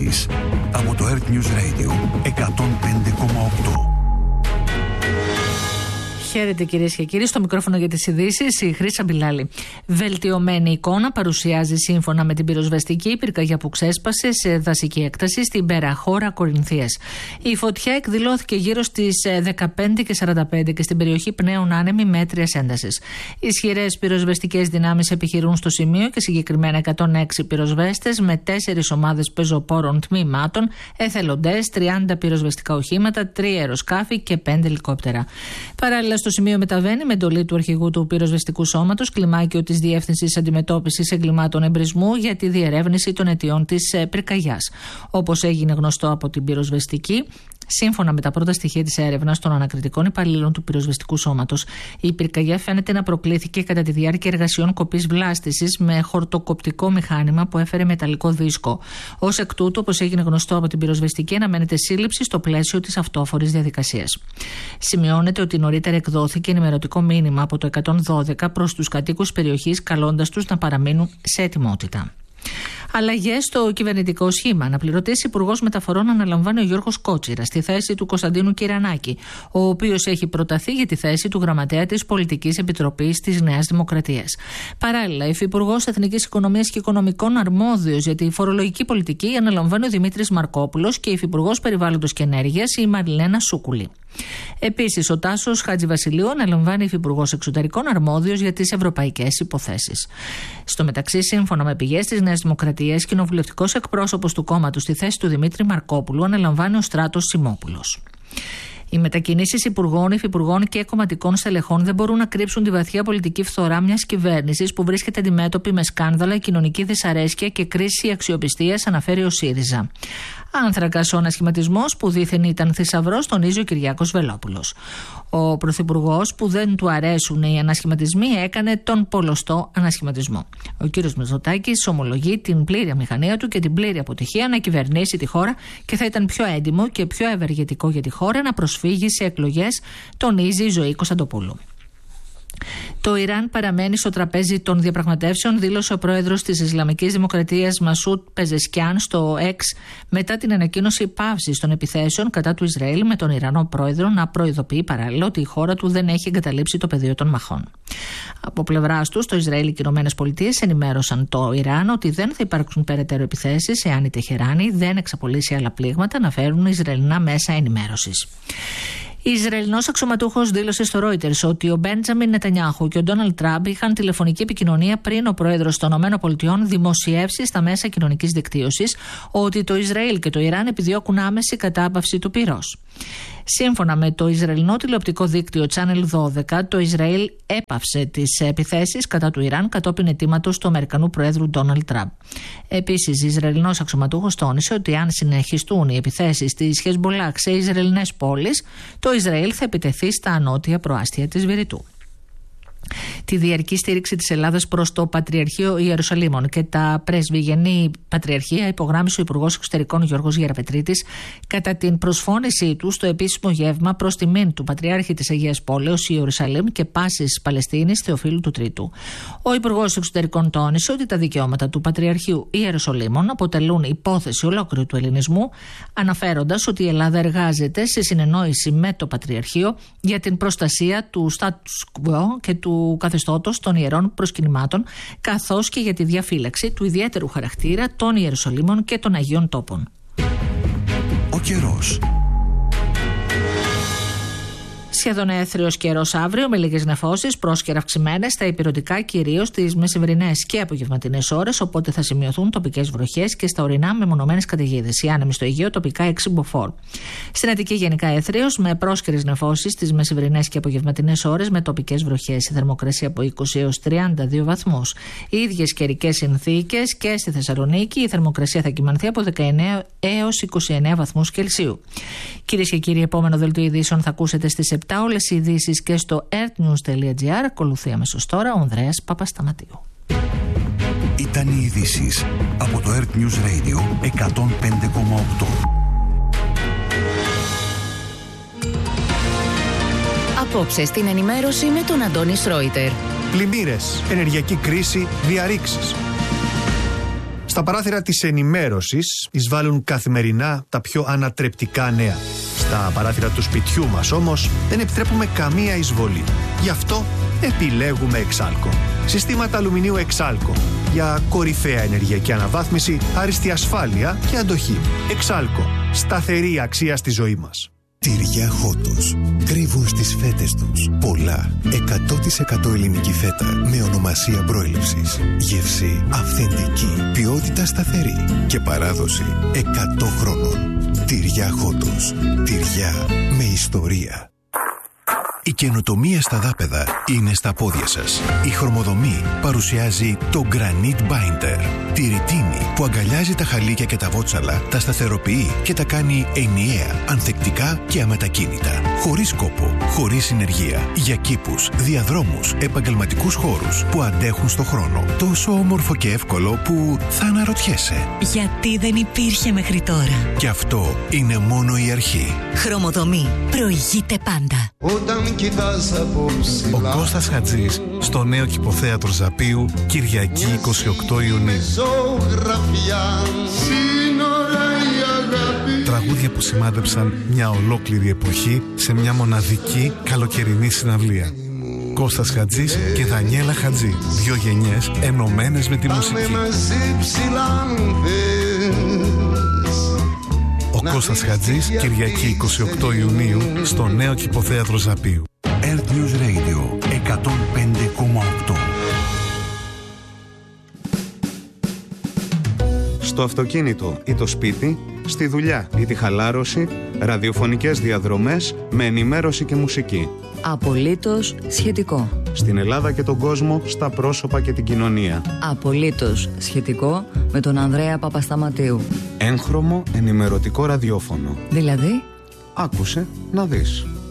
ειδήσεις από το Earth News Radio 105,8. Χαίρετε κυρίες και κύριοι, στο μικρόφωνο για τις ειδήσεις η Χρύσα Μπιλάλη. Βελτιωμένη εικόνα παρουσιάζει σύμφωνα με την πυροσβεστική πυρκαγιά που ξέσπασε σε δασική έκταση στην Περαχώρα Κορινθίας. Η φωτιά εκδηλώθηκε γύρω στις 15:45 και στην περιοχή πνέουν άνεμοι μέτριας έντασης. Ισχυρές πυροσβεστικές δυνάμεις επιχειρούν στο σημείο και συγκεκριμένα 106 πυροσβέστες με 4 ομάδες πεζοπόρων τμήματων, εθελοντές, 30 πυροσβεστικά οχήματα, 3 αεροσκάφη και 5 ελικόπτερα. Παράλληλα, στο σημείο μεταβαίνει με εντολή του αρχηγού του πυροσβεστικού σώματος κλιμάκιο της Διεύθυνσης Αντιμετώπισης Εγκλημάτων Εμπρισμού για τη διερεύνηση των αιτιών της πυρκαγιάς. Όπως έγινε γνωστό από την πυροσβεστική, σύμφωνα με τα πρώτα στοιχεία της έρευνας των ανακριτικών υπαλλήλων του πυροσβεστικού σώματος, η πυρκαγιά φαίνεται να προκλήθηκε κατά τη διάρκεια εργασιών κοπής βλάστησης με χορτοκοπτικό μηχάνημα που έφερε μεταλλικό δίσκο. Ως εκ τούτου, όπως έγινε γνωστό από την πυροσβεστική, αναμένεται σύλληψη στο πλαίσιο της αυτόφορης διαδικασίας. Σημειώνεται ότι νωρίτερα εκδόθηκε ενημερωτικό μήνυμα από το 112 προς τους κατοίκους περιοχής, καλώντας τους να παραμείνουν σε ετοιμότητα. Αλλαγές στο κυβερνητικό σχήμα. Αναπληρωτής Υπουργός Μεταφορών αναλαμβάνει ο Γιώργος Κότσιρας στη θέση του Κωνσταντίνου Κυρανάκη, ο οποίος έχει προταθεί για τη θέση του Γραμματέα της Πολιτικής Επιτροπής της Νέας Δημοκρατίας. Παράλληλα, Υφυπουργός Εθνικής Οικονομίας και Οικονομικών αρμόδιος για τη φορολογική πολιτική αναλαμβάνει ο Δημήτρης Μαρκόπουλος και Υφυπουργός Περιβάλλοντος και Ενέργειας η Μαριλένα Σούκουλη. Επίσης, ο Τάσος Χατζηβασιλείου αναλαμβάνει Υφυπουργός Εξωτερικών αρμόδιος για τις ευρωπαϊκές υποθέσεις. Στο μεταξύ, σύμφωνα με πηγές της Νέας Δημοκρατίας, κοινοβουλευτικός εκπρόσωπος του κόμματος στη θέση του Δημήτρη Μαρκόπουλου αναλαμβάνει ο Στράτος Σιμόπουλος. Οι μετακινήσεις υπουργών, υφυπουργών και κομματικών στελεχών δεν μπορούν να κρύψουν τη βαθιά πολιτική φθορά μιας κυβέρνησης που βρίσκεται αντιμέτωπη με σκάνδαλα, κοινωνική δυσαρέσκεια και κρίση αξιοπιστίας, αναφέρει ο ΣΥΡΙΖΑ. Άνθρακας ο ανασχηματισμός που δήθεν ήταν θησαυρός, τονίζει ο Κυριάκος Βελόπουλος. Ο πρωθυπουργός που δεν του αρέσουν οι ανασχηματισμοί έκανε τον πολλωστό ανασχηματισμό. Ο κύριος Μητσοτάκης ομολογεί την πλήρη αμηχανία του και την πλήρη αποτυχία να κυβερνήσει τη χώρα και θα ήταν πιο έντιμο και πιο ευεργετικό για τη χώρα να προσφύγει σε εκλογές, τονίζει η Ζωή Κωνσταντοπούλου. Το Ιράν παραμένει στο τραπέζι των διαπραγματεύσεων, δήλωσε ο πρόεδρος της Ισλαμικής Δημοκρατίας Μασούντ Πεζεσκιάν στο X μετά την ανακοίνωση παύσης των επιθέσεων κατά του Ισραήλ, με τον Ιρανό πρόεδρο να προειδοποιεί παράλληλα ότι η χώρα του δεν έχει εγκαταλείψει το πεδίο των μαχών. Από πλευράς τους, το Ισραήλ και οι ΗΠΑ ενημέρωσαν το Ιράν ότι δεν θα υπάρξουν περαιτέρω επιθέσεις εάν η Τεχεράνη δεν εξαπολύσει άλλα πλήγματα, να φέρουν Ισραηλινά μέσα ενημέρωσης. Ισραηλινός αξιωματούχος δήλωσε στο Reuters ότι ο Μπέντζαμιν Νετανιάχου και ο Ντόναλντ Τραμπ είχαν τηλεφωνική επικοινωνία πριν ο πρόεδρος των ΗΠΑ δημοσιεύσει στα μέσα κοινωνικής δικτύωσης ότι το Ισραήλ και το Ιράν επιδιώκουν άμεση κατάπαυση του πυρός. Σύμφωνα με το Ισραηλινό τηλεοπτικό δίκτυο Channel 12, το Ισραήλ έπαυσε τις επιθέσεις κατά του Ιράν κατόπιν αιτήματος του Αμερικανού Προέδρου Ντόναλντ Τραμπ. Επίσης, ο Ισραηλινός αξιωματούχος τόνισε ότι αν συνεχιστούν οι επιθέσεις της Χεσμολάχ σε Ισραηλινές πόλεις, το Ισραήλ θα επιτεθεί στα νότια προάστια της Βηρητού. Τη διαρκή στήριξη της Ελλάδας προς το Πατριαρχείο Ιερουσαλήμων και τα πρεσβυγενή Πατριαρχία υπογράμμισε ο Υπουργός Εξωτερικών Γιώργος Γεραπετρίτης κατά την προσφώνησή του στο επίσημο γεύμα προς τιμήν του Πατριάρχη της Αγίας Πόλεως Ιερουσαλήμ και Πάσης Παλαιστίνης Θεοφύλου του Τρίτου. Ο Υπουργός Εξωτερικών τόνισε ότι τα δικαιώματα του Πατριαρχείου Ιερουσαλήμων αποτελούν υπόθεση ολόκληρου του ελληνισμού, αναφέροντας ότι η Ελλάδα εργάζεται σε συνεννόηση με το Πατριαρχείο για την προστασία του status quo και του καθεστώτος των ιερών προσκυνημάτων, καθώς και για τη διαφύλαξη του ιδιαίτερου χαρακτήρα των Ιερουσαλήμων και των Αγίων Τόπων. Ο καιρός. Σχεδόν έθριος καιρός αύριο με λίγες νεφώσεις, πρόσκαιρα αυξημένες στα ηπειρωτικά, κυρίως τις μεσημβρινές και απογευματινές ώρες, οπότε θα σημειωθούν τοπικές βροχές και στα ορεινά μεμονωμένες καταιγίδες. Οι άνεμοι στο Αιγαίο τοπικά 6 μποφόρ. Στην Αττική γενικά έθριος με πρόσκαιρες νεφώσεις τις μεσημβρινές και απογευματινές ώρες με τοπικές βροχές. Η θερμοκρασία από 20 έως 32 βαθμούς. Οι ίδιες καιρικές συνθήκες και στη Θεσσαλονίκη η θερμοκρασία θα κυμανθεί από 19 έως 29 βαθμούς Κελσίου. Κυρίες και κύριοι, επόμενο δελτίο ειδήσεων θα ακούσετε στις 7 όλες οι ειδήσεις και στο earthnews.gr. Ακολουθεί αμέσως τώρα ο Ανδρέας Παπασταματίου. Ήταν οι ειδήσεις από το Earth News Radio 105,8. Απόψε στην ενημέρωση με τον Αντώνη Σρόιτερ. Πλημμύρες, ενεργειακή κρίση, διαρρήξεις. Στα παράθυρα της ενημέρωσης εισβάλλουν καθημερινά τα πιο ανατρεπτικά νέα. Στα παράθυρα του σπιτιού μας όμως δεν επιτρέπουμε καμία εισβολή. Γι' αυτό επιλέγουμε Εξάλκο. Συστήματα αλουμινίου Εξάλκο για κορυφαία ενεργειακή αναβάθμιση, άριστη ασφάλεια και αντοχή. Εξάλκο. Σταθερή αξία στη ζωή μας. Τυριά Χότος. Κρύβουν στις φέτες τους πολλά 100% ελληνική φέτα με ονομασία προέλευσης. Γεύση αυθεντική, ποιότητα σταθερή και παράδοση 100 χρόνων. Τυριά Χότος. Τυριά με ιστορία. Η καινοτομία στα δάπεδα είναι στα πόδια σας. Η Χρωμοδομή παρουσιάζει το Granite Binder. Τη ρητίνη που αγκαλιάζει τα χαλίκια και τα βότσαλα, τα σταθεροποιεί και τα κάνει ενιαία, ανθεκτικά και αμετακίνητα. Χωρίς κόπο, χωρίς συνεργεία. Για κήπους, διαδρόμους, επαγγελματικούς χώρους που αντέχουν στο χρόνο. Τόσο όμορφο και εύκολο που θα αναρωτιέσαι. Γιατί δεν υπήρχε μέχρι τώρα. Και αυτό είναι μόνο η αρχή. Χρωμοδομή. Προηγείται πάντα. Ο Κώστας Χατζής στο νέο κηποθέατρο Ζαπίου, Κυριακή 28 Ιουνίου. Τραγούδια που σημάδεψαν μια ολόκληρη εποχή σε μια μοναδική καλοκαιρινή συναυλία. Κώστας Χατζής και Δανιέλα Χατζή, 2 γενιές ενωμένες με τη μουσική. Ο Κώστας Χατζής, Κυριακή 28 Ιουνίου στο νέο κηποθέατρο Ζαπίου. Earth News Radio 105,8. Στο αυτοκίνητο ή το σπίτι, στη δουλειά ή τη χαλάρωση, ραδιοφωνικές διαδρομές με ενημέρωση και μουσική. Απολύτως σχετικό. Στην Ελλάδα και τον κόσμο, στα πρόσωπα και την κοινωνία. Απολύτως σχετικό με τον Ανδρέα Παπασταματίου. Έγχρωμο ενημερωτικό ραδιόφωνο. Δηλαδή, άκουσε να δεις.